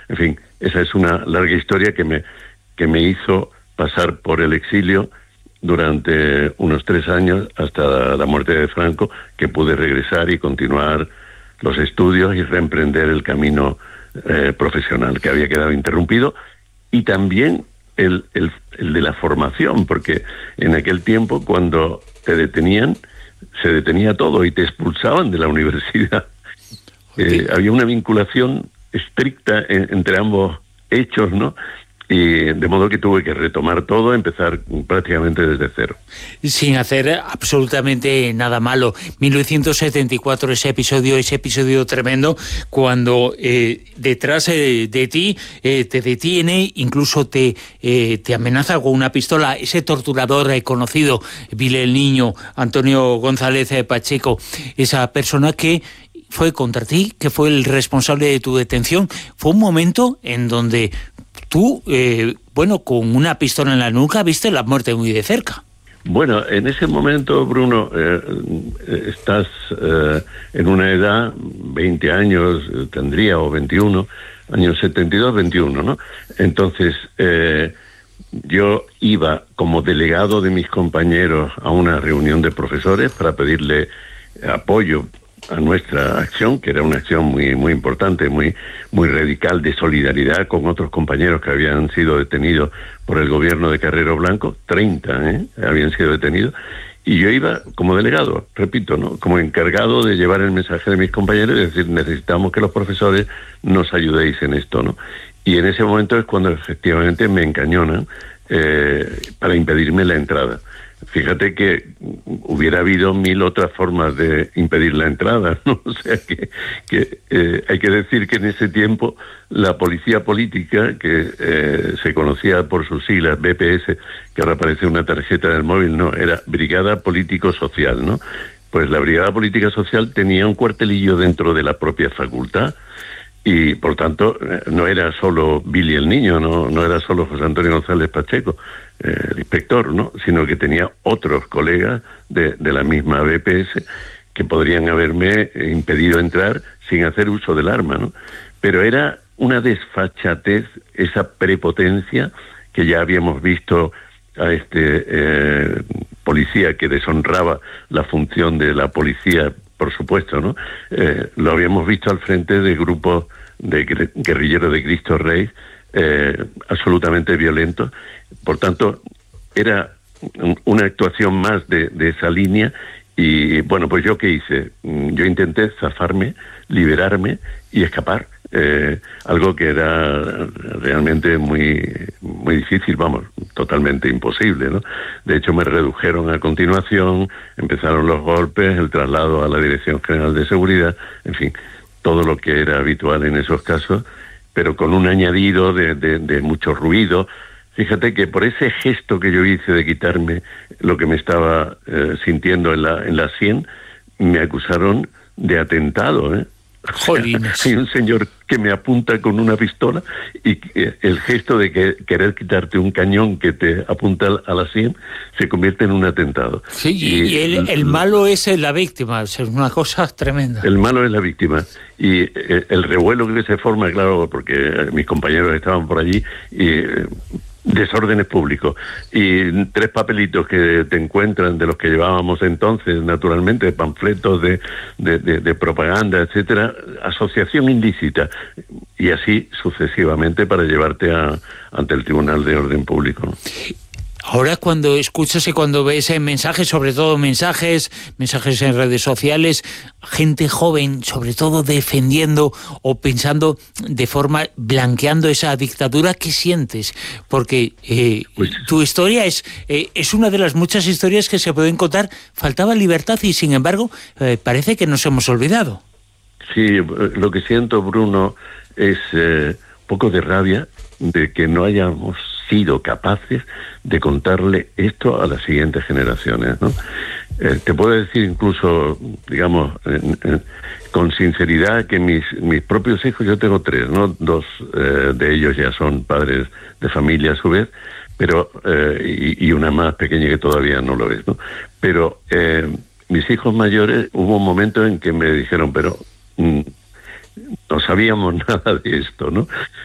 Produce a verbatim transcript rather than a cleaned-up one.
En fin, esa es una larga historia que me, que me hizo pasar por el exilio durante unos tres años hasta la muerte de Franco, que pude regresar y continuar los estudios y reemprender el camino eh, profesional que había quedado interrumpido, y también el, el, el de la formación, porque en aquel tiempo cuando te detenían, se detenía todo y te expulsaban de la universidad. Eh, había una vinculación estricta en, entre ambos hechos, ¿no? Y de modo que tuve que retomar todo, empezar prácticamente desde cero. Sin hacer absolutamente nada malo. mil novecientos setenta y cuatro, ese episodio, ese episodio tremendo, cuando eh, detrás eh, de ti eh, te detiene, incluso te, eh, te amenaza con una pistola, ese torturador eh, conocido, Billy el Niño, Antonio González eh, Pacheco, esa persona que fue contra ti, que fue el responsable de tu detención. Fue un momento en donde tú, eh, bueno, con una pistola en la nuca, viste la muerte muy de cerca. Bueno, en ese momento, Bruno, eh, estás eh, en una edad, veinte años eh, tendría, o veintiuno, años setenta y dos, veintiuno, ¿no? Entonces, eh, yo iba como delegado de mis compañeros a una reunión de profesores para pedirle apoyo a nuestra acción, que era una acción muy muy importante, muy muy radical, de solidaridad con otros compañeros que habían sido detenidos por el gobierno de Carrero Blanco. treinta ¿eh? habían sido detenidos, y yo iba como delegado, repito, ¿no? Como encargado de llevar el mensaje de mis compañeros y decir, necesitamos que los profesores nos ayudéis en esto, ¿no? Y en ese momento es cuando efectivamente me encañonan eh, para impedirme la entrada. Fíjate que hubiera habido mil otras formas de impedir la entrada, ¿no? O sea que, que eh, hay que decir que en ese tiempo la policía política, que eh, se conocía por sus siglas B P S, que ahora aparece una tarjeta del móvil, no, era Brigada Político Social, ¿no? Pues la Brigada Política Social tenía un cuartelillo dentro de la propia facultad, y por tanto no era solo Billy el Niño, no, no era solo José Antonio González Pacheco, eh, el inspector, ¿no? Sino que tenía otros colegas de, de la misma B P S que podrían haberme impedido entrar sin hacer uso del arma, ¿no? Pero era una desfachatez, esa prepotencia que ya habíamos visto a este eh, policía que deshonraba la función de la policía, por supuesto, ¿no? Eh, lo habíamos visto al frente de grupos de guerrilleros de Cristo Rey, eh, absolutamente violentos. Por tanto, era una actuación más de, de esa línea. Y bueno, pues yo qué hice, yo intenté zafarme, liberarme y escapar, eh, algo que era realmente muy muy difícil, vamos, totalmente imposible, ¿no? De hecho me redujeron a continuación, empezaron los golpes, el traslado a la Dirección General de Seguridad, en fin, todo lo que era habitual en esos casos, pero con un añadido de, de, de mucho ruido. Fíjate que por ese gesto que yo hice de quitarme lo que me estaba eh, sintiendo en la en la sien, me acusaron de atentado, ¿eh? Jolines. Hay un señor que me apunta con una pistola y el gesto de que querer quitarte un cañón que te apunta a la sien se convierte en un atentado. Sí, y, y el, el malo es la víctima, es una cosa tremenda. El malo es la víctima. Y el, el revuelo que se forma, claro, porque mis compañeros estaban por allí, y desórdenes públicos y tres papelitos que te encuentran de los que llevábamos entonces, naturalmente, panfletos de, de, de, de propaganda, etcétera, asociación ilícita, y así sucesivamente para llevarte a, ante el Tribunal de Orden Público, ¿no? Ahora, cuando escuchas y cuando ves eh, mensajes, sobre todo mensajes, mensajes en redes sociales, gente joven, sobre todo defendiendo o pensando de forma, blanqueando esa dictadura, ¿qué sientes? Porque eh, pues, tu historia es, eh, es una de las muchas historias que se pueden contar. Faltaba libertad y, sin embargo, eh, parece que nos hemos olvidado. Sí, lo que siento, Bruno, es eh, un poco de rabia de que no hayamos sido capaces de contarle esto a las siguientes generaciones, ¿no? Eh, te puedo decir incluso, digamos, en, en, con sinceridad, que mis mis propios hijos, yo tengo tres, ¿no? Dos eh, de ellos ya son padres de familia a su vez, pero eh, y, y una más pequeña que todavía no lo es, ¿no? Pero eh, mis hijos mayores, hubo un momento en que me dijeron, pero mm, no sabíamos nada de esto, ¿no?